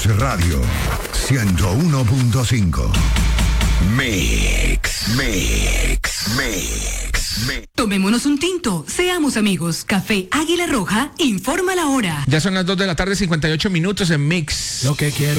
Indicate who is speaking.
Speaker 1: Voz Radio 101.5. Mix.
Speaker 2: Tomémonos un tinto, seamos amigos. Café Águila Roja informa la hora.
Speaker 3: Ya son las 2 de la tarde, 58 minutos en Mix.
Speaker 4: Lo que quiero